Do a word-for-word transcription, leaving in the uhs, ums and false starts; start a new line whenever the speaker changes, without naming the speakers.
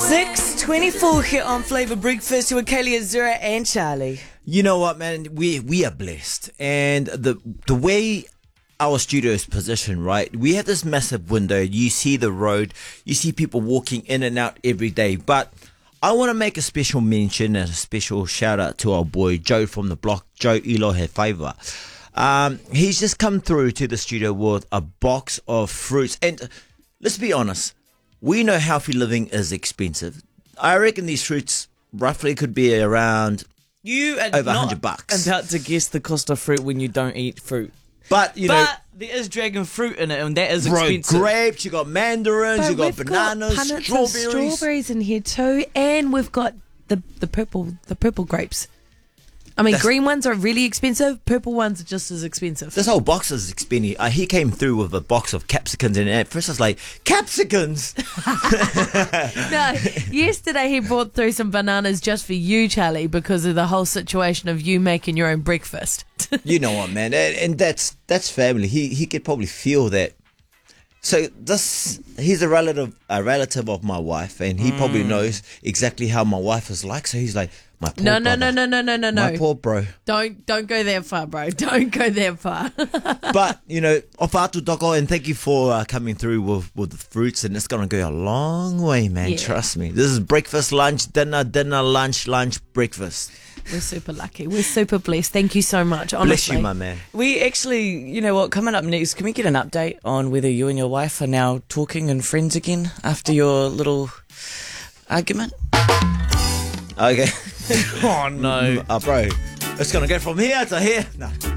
six twenty-four here on Flavour Breakfast with Kaylee, Azura and Charlie.
You know what, man? We we are blessed. And the the way our studio is positioned, right? We have this massive window. You see the road. You see people walking in and out every day. But I want to make a special mention and a special shout out to our boy Joe from the block, Joe Elohe Favour. Um, he's just come through to the studio with a box of fruits. And let's be honest, we know healthy living is expensive. I reckon these fruits roughly could be around
You are
over a
not
hundred bucks.
about to guess the cost of fruit when you don't eat fruit.
But, you
but
know,
there is dragon fruit in it, and that is
bro,
expensive.
grapes, you got mandarins,
But
you got
we've
bananas,
got punnets of
strawberries.
strawberries in here too, and we've got the the purple the purple grapes. I mean,
That's-
green ones are really expensive. Purple ones are just as expensive.
This whole box is expensive. Uh, he came through with a box of capsicums, and at first I was like, capsicums?
No, yesterday he brought through some bananas just for you, Charlie, because of the whole situation of you making your own breakfast.
You know what, man? And, and that's that's family. He he could probably feel that. So this, he's a relative, a relative of my wife, and he probably knows exactly how my wife is like. So he's like, my poor
No, no,
brother,
no, no, no, no, no,
my
no.
poor bro.
Don't don't go that far, bro. Don't go that far.
But, you know, ofa atu toko, and thank you for uh, coming through with, with the fruits, and it's going to go a long way, man.
Yeah.
Trust me. This is breakfast, lunch, dinner, dinner, lunch, lunch, breakfast.
We're super lucky. We're super blessed. Thank you so much. Honestly.
Bless you, my man.
We actually, you know what, coming up next, can we get an update on whether you and your wife are now talking and friends again after your little argument?
Okay.
Oh, no.
Uh, bro, it's going to go from here to here. No.